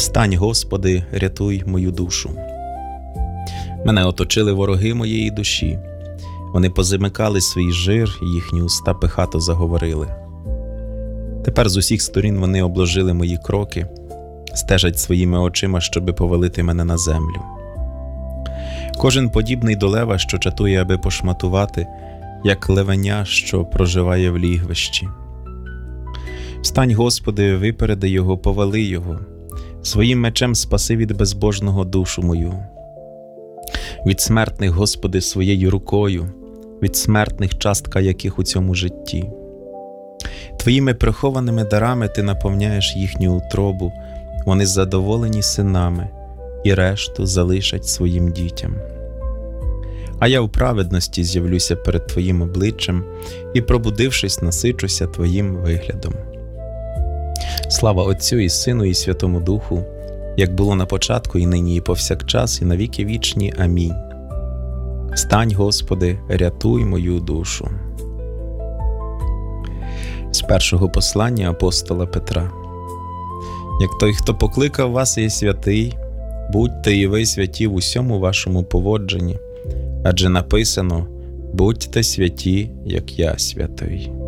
Встань, Господи, рятуй мою душу. Мене оточили вороги моєї душі. Вони позамикали свій жир, і їхні уста пихато заговорили. Тепер з усіх сторін вони обложили мої кроки, стежать своїми очима, щоби повалити мене на землю. Кожен подібний до лева, що чатує, аби пошматувати, як левеня, що проживає в лігвищі. Встань, Господи, випереди його, повали його, своїм мечем спаси від безбожного душу мою. Від смертних, Господи, своєю рукою, від смертних, частка яких у цьому житті. Твоїми прихованими дарами Ти наповняєш їхню утробу, вони задоволені синами, і решту залишать своїм дітям. А я в праведності з'явлюся перед Твоїм обличчям і, пробудившись, насичуся Твоїм виглядом. Слава Отцю і Сину і Святому Духу, як було на початку, і нині, і повсякчас, і на віки вічні. Амінь. Встань, Господи, рятуй мою душу. З першого послання апостола Петра. Як той, хто покликав вас, є святий, будьте і ви святі в усьому вашому поводженні, адже написано: будьте святі, як я святий.